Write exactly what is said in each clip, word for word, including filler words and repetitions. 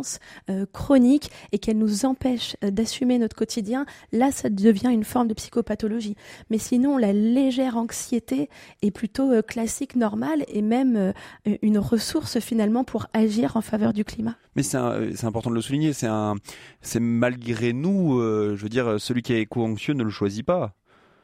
intense, euh, chronique, et qu'elle nous empêche euh, d'assumer notre quotidien, là, ça devient une forme de psychopathologie. Mais sinon, la légère anxiété est plutôt euh, classique, normale, et même euh, une ressource finalement pour agir en faveur du climat. Mais c'est, un, c'est important de le souligner, c'est, un, c'est malgré nous, euh, je veux dire, celui qui est éco-anxieux ne le choisit pas.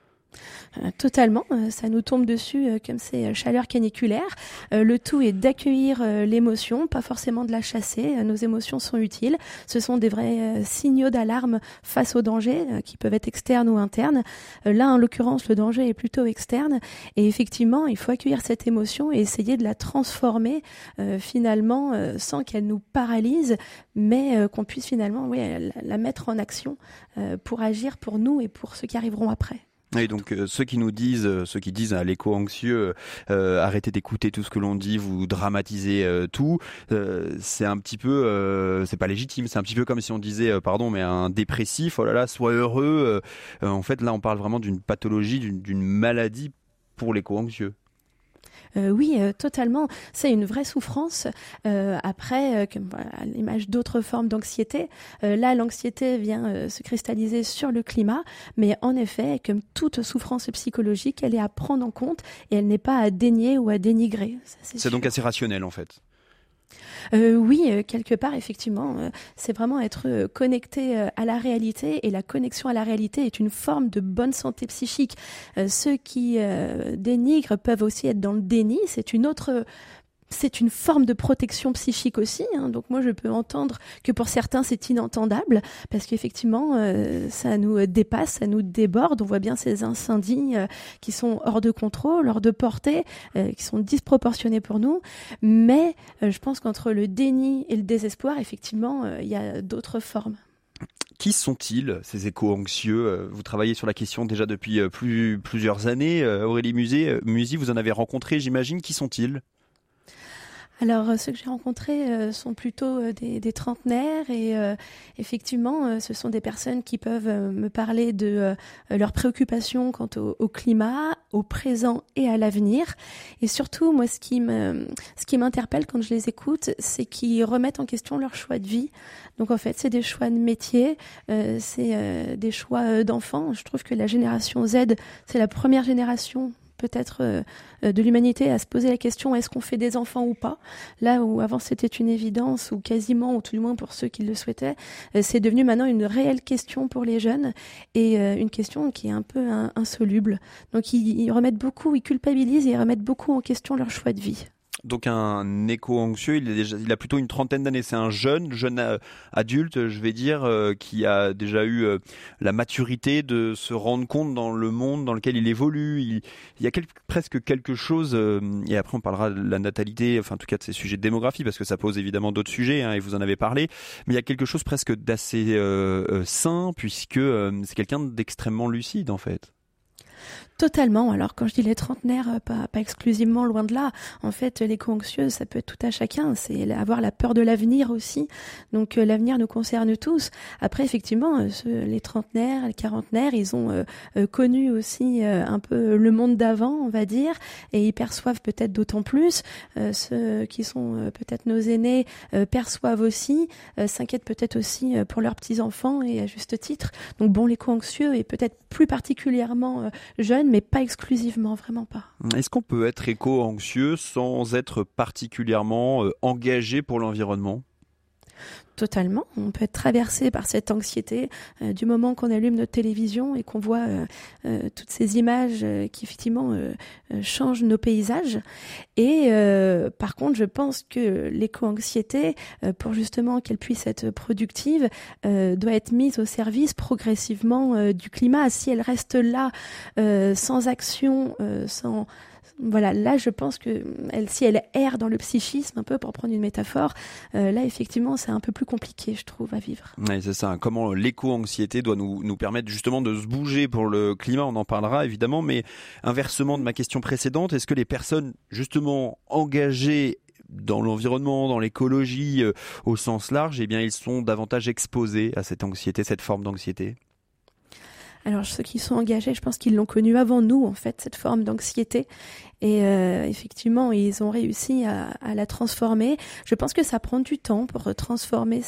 Euh, totalement, euh, ça nous tombe dessus euh, comme ces euh, chaleurs caniculaires. Euh, le tout est d'accueillir euh, l'émotion, pas forcément de la chasser. Euh, nos émotions sont utiles. Ce sont des vrais euh, signaux d'alarme face aux dangers euh, qui peuvent être externes ou internes. Euh, là, en l'occurrence, le danger est plutôt externe. Et effectivement, il faut accueillir cette émotion et essayer de la transformer euh, finalement euh, sans qu'elle nous paralyse, mais euh, qu'on puisse finalement oui, la, la mettre en action euh, pour agir pour nous et pour ceux qui arriveront après. Et donc euh, ceux qui nous disent, euh, ceux qui disent à l'éco-anxieux, euh, arrêtez d'écouter tout ce que l'on dit, vous dramatisez euh, tout, euh, c'est un petit peu, euh, c'est pas légitime, c'est un petit peu comme si on disait, euh, pardon, mais un dépressif, oh là là, sois heureux. Euh, en fait, là, on parle vraiment d'une pathologie, d'une, d'une maladie pour l'éco-anxieux. Euh, oui, euh, totalement. C'est une vraie souffrance. Euh, après, euh, comme, voilà, à l'image d'autres formes d'anxiété, euh, là, l'anxiété vient euh, se cristalliser sur le climat. Mais en effet, comme toute souffrance psychologique, elle est à prendre en compte et elle n'est pas à dénier ou à dénigrer. Ça, c'est c'est sûr. Donc assez rationnel, en fait. Euh, oui, euh, quelque part, effectivement, euh, c'est vraiment être euh, connecté euh, à la réalité, et la connexion à la réalité est une forme de bonne santé psychique. Euh, ceux qui euh, dénigrent peuvent aussi être dans le déni, c'est une autre... C'est une forme de protection psychique aussi, hein. Donc moi je peux entendre que pour certains c'est inentendable parce qu'effectivement euh, ça nous dépasse, ça nous déborde. On voit bien ces incendies euh, qui sont hors de contrôle, hors de portée, euh, qui sont disproportionnés pour nous. Mais euh, je pense qu'entre le déni et le désespoir, effectivement, euh, il y a d'autres formes. Qui sont-ils, ces éco-anxieux ? Vous travaillez sur la question déjà depuis plus, plusieurs années. Aurélie Musy, Musy, vous en avez rencontré, j'imagine. Qui sont-ils ? Alors, euh, ceux que j'ai rencontrés euh, sont plutôt euh, des, des trentenaires et euh, effectivement, euh, ce sont des personnes qui peuvent euh, me parler de euh, leurs préoccupations quant au, au climat, au présent et à l'avenir. Et surtout, moi, ce qui me, ce qui m'interpelle quand je les écoute, c'est qu'ils remettent en question leur choix de vie. Donc, en fait, c'est des choix de métier, euh, c'est euh, des choix d'enfants. Je trouve que la génération Z, c'est la première génération peut-être euh, de l'humanité à se poser la question est-ce qu'on fait des enfants ou pas, là où avant c'était une évidence ou quasiment, ou tout du moins pour ceux qui le souhaitaient, euh, c'est devenu maintenant une réelle question pour les jeunes et euh, une question qui est un peu un, insoluble. Donc ils, ils remettent beaucoup, ils culpabilisent et ils remettent beaucoup en question leur choix de vie. Donc un éco-anxieux, il, est déjà, il a plutôt une trentaine d'années. C'est un jeune, jeune euh, adulte, je vais dire, euh, qui a déjà eu euh, la maturité de se rendre compte dans le monde dans lequel il évolue. Il, il y a quel, presque quelque chose, euh, et après on parlera de la natalité, enfin en tout cas de ces sujets de démographie, parce que ça pose évidemment d'autres sujets, hein, et vous en avez parlé, mais il y a quelque chose presque d'assez euh, euh, sain, puisque euh, c'est quelqu'un d'extrêmement lucide en fait. Totalement. Alors quand je dis les trentenaires, pas, pas exclusivement, loin de là. En fait, l'éco-anxieux, ça peut être tout à chacun. C'est avoir la peur de l'avenir aussi. Donc euh, l'avenir nous concerne tous. Après, effectivement, euh, ceux, les trentenaires, les quarantenaires, ils ont euh, euh, connu aussi euh, un peu le monde d'avant, on va dire, et ils perçoivent peut-être d'autant plus. Euh, ceux qui sont euh, peut-être nos aînés euh, perçoivent aussi, euh, s'inquiètent peut-être aussi euh, pour leurs petits-enfants, et à juste titre. Donc bon, l'éco-anxieux est peut-être plus particulièrement euh, jeune, mais pas exclusivement, vraiment pas. Est-ce qu'on peut être éco-anxieux sans être particulièrement euh, engagé pour l'environnement ? Totalement. On peut être traversé par cette anxiété euh, du moment qu'on allume notre télévision et qu'on voit euh, euh, toutes ces images euh, qui effectivement euh, euh, changent nos paysages. Et euh, par contre, je pense que l'éco-anxiété, euh, pour justement qu'elle puisse être productive, euh, doit être mise au service progressivement euh, du climat. Si elle reste là, euh, sans action, euh, sans... Voilà, là je pense que elle, si elle erre dans le psychisme un peu, pour prendre une métaphore, euh, là effectivement c'est un peu plus compliqué, je trouve, à vivre. Oui, c'est ça. Comment l'éco-anxiété doit nous, nous permettre justement de se bouger pour le climat, on en parlera évidemment, mais inversement de ma question précédente, est-ce que les personnes justement engagées dans l'environnement, dans l'écologie euh, au sens large, eh bien ils sont davantage exposés à cette anxiété, cette forme d'anxiété ? Alors ceux qui sont engagés, je pense qu'ils l'ont connu avant nous, en fait, cette forme d'anxiété. Et euh, effectivement, ils ont réussi à, à la transformer. Je pense que ça prend du temps pour transformer